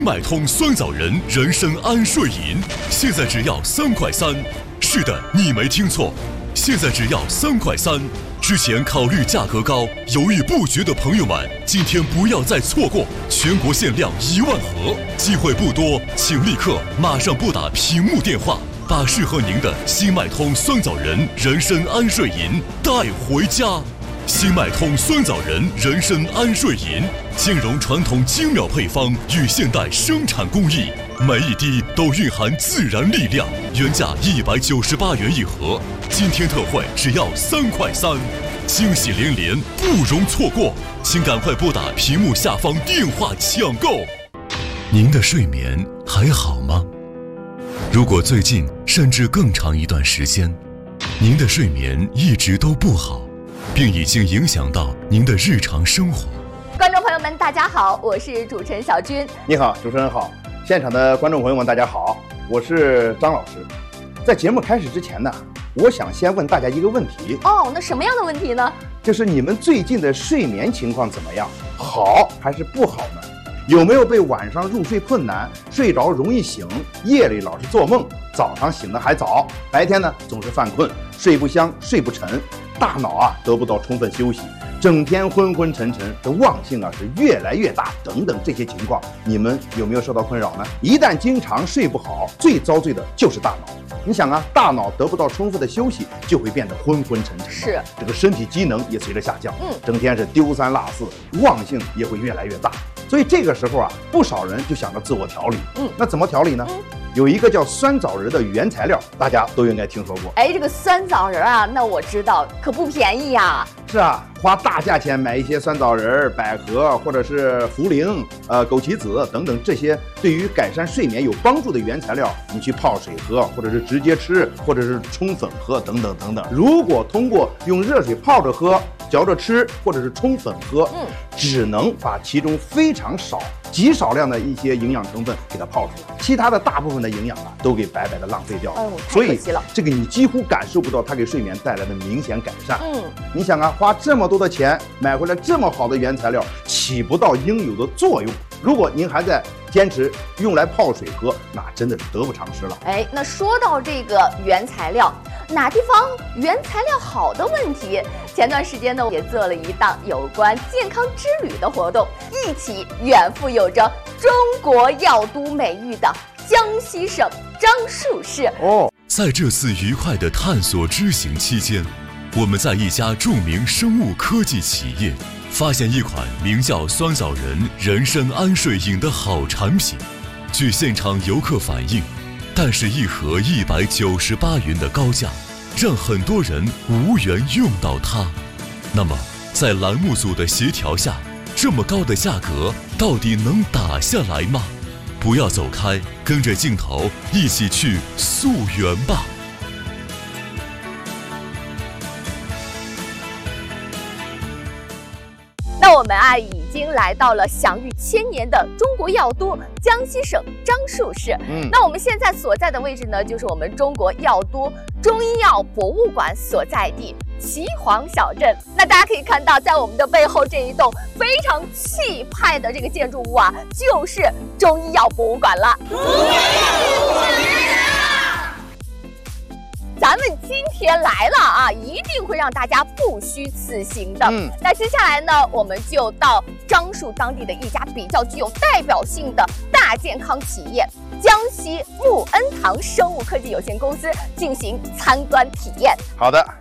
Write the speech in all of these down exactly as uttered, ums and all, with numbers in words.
买通酸枣仁人参安睡饮，现在只要三块三。是的，你没听错，现在只要三块三。之前考虑价格高、犹豫不决的朋友们，今天不要再错过，全国限量一万盒，机会不多，请立刻马上拨打屏幕电话，把适合您的新脉通酸枣仁人参安睡饮带回家。新脉通酸枣仁人参安睡饮，兼容传统精妙配方与现代生产工艺，每一滴都蕴含自然力量。原价一百九十八元一盒，今天特惠只要三块三，惊喜连连，不容错过，请赶快拨打屏幕下方电话抢购。您的睡眠还好吗？如果最近甚至更长一段时间，您的睡眠一直都不好，并已经影响到您的日常生活。 观众朋友们，大家好，我是主持人小军。 你好，主持人好，现场的观众朋友们，大家好，我是张老师。在节目开始之前呢，我想先问大家一个问题。 哦，那什么样的问题呢？ 就是你们最近的睡眠情况怎么样？好还是不好呢？有没有被晚上入睡困难、睡着容易醒、夜里老是做梦、早上醒得还早、白天呢总是犯困、睡不香、睡不沉，大脑啊得不到充分休息，整天昏昏沉沉，这忘性啊是越来越大，等等这些情况，你们有没有受到困扰呢？一旦经常睡不好，最遭罪的就是大脑。你想啊，大脑得不到充分的休息，就会变得昏昏沉沉， 是这个身体机能也随着下降， 嗯， 整天是丢三落四，忘性也会越来越大。所以这个时候啊，不少人就想着自我调理。嗯，那怎么调理呢？嗯，有一个叫酸枣仁的原材料，大家都应该听说过。 哎，这个酸枣仁啊，那我知道，可不便宜呀。 是啊，花大价钱买一些酸枣仁、百合或者是茯苓、呃枸杞子等等这些对于改善睡眠有帮助的原材料，你去泡水喝，或者是直接吃，或者是冲粉喝，等等等等。如果通过用热水泡着喝、嚼着吃，或者是冲粉喝，嗯，只能把其中非常少、极少量的一些营养成分给它泡出来，其他的大部分的营养啊都给白白的浪费掉了。 哎呦，太可惜了。 这个你几乎感受不到它给睡眠带来的明显改善。嗯，你想啊，花这么多的钱买回来这么好的原材料，起不到应有的作用。如果您还在坚持用来泡水喝，那真的是得不偿失了。 哎，那说到这个原材料，哪地方原材料好的问题，前段时间呢也做了一档有关健康之旅的活动，一起远赴有着中国药都美誉的江西省樟树市。 哦， 在这次愉快的探索之行期间，我们在一家著名生物科技企业发现一款名叫酸枣仁人参安睡饮的好产品。据现场游客反映，但是一盒一百九十八元的高价，让很多人无缘用到它。那么，在栏目组的协调下，这么高的价格到底能打下来吗？不要走开，跟着镜头一起去溯源吧。 那我们啊，已经来到了享誉千年的中国药都江西省樟树市。嗯，那我们现在所在的位置呢，就是我们中国药都中医药博物馆所在地岐黄小镇。那大家可以看到，在我们的背后这一栋非常气派的这个建筑物啊，就是中医药博物馆了。咱们今天来了啊，一定会让大家不虚此行的。嗯，那接下来呢，我们就到樟树当地的一家比较具有代表性的大健康企业江西沐恩堂生物科技有限公司进行参观体验。 好的。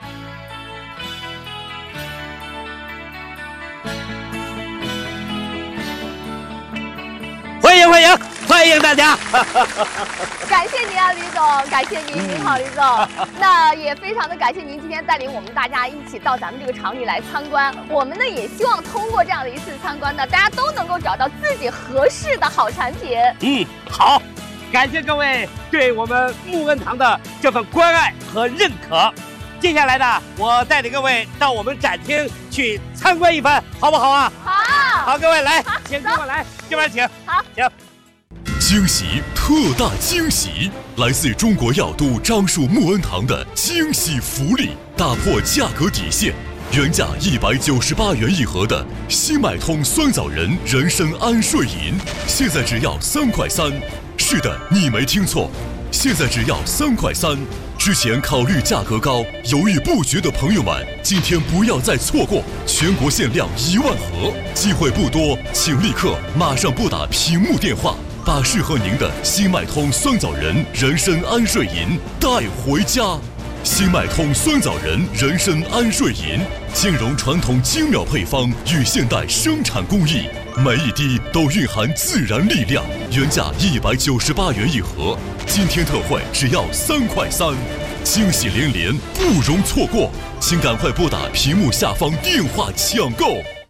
欢迎欢迎欢迎大家！ 感谢您啊，李总，感谢您，您好，李总。那也非常的感谢您今天带领我们大家一起到咱们这个厂里来参观。我们呢也希望通过这样的一次参观呢，大家都能够找到自己合适的好产品。 嗯，好，感谢各位对我们沐恩堂的这份关爱和认可。接下来呢，我带领各位到我们展厅去参观一番，好不好啊？ 好， 好，各位来，请跟我来，这边请。 好， 请。 惊喜，特大惊喜！来自中国药都樟树沐恩堂的惊喜福利，打破价格底线， 原价一百九十八元一盒的新脉通酸枣仁人参安睡饮，现在只要三块三。是的，你没听错，现在只要三块三。之前考虑价格高、犹豫不决的朋友们，今天不要再错过，全国限量一万盒，机会不多，请立刻马上拨打屏幕电话，把适合您的新脉通酸枣仁人参安睡饮带回家。新脉通酸枣仁人参安睡饮兼容传统精妙配方与现代生产工艺，每一滴都蕴含自然力量。原价一百九十八元一盒，今天特惠只要三块三，惊喜连连，不容错过，请赶快拨打屏幕下方电话抢购。